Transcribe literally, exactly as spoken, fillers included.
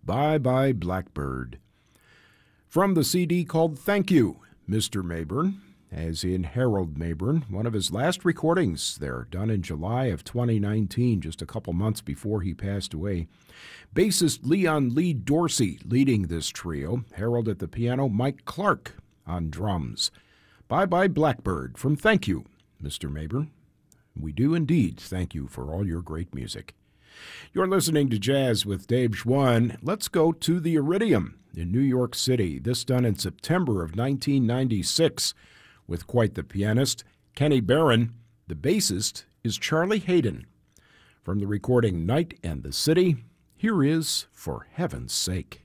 Bye Bye Blackbird. From the C D called Thank You, Mister Mayburn, as in Harold Mayburn, one of his last recordings there, done in July of twenty nineteen, just a couple months before he passed away. Bassist Leon Lee Dorsey leading this trio, Harold at the piano, Mike Clark on drums. Bye Bye Blackbird from Thank You, Mister Mayburn. We do indeed thank you for all your great music. You're listening to Jazz with Dave Schwann. Let's go to the Iridium in New York City, this done in September of nineteen ninety-six, with quite the pianist, Kenny Barron. The bassist is Charlie Haydn. From the recording Night and the City, here is For Heaven's Sake.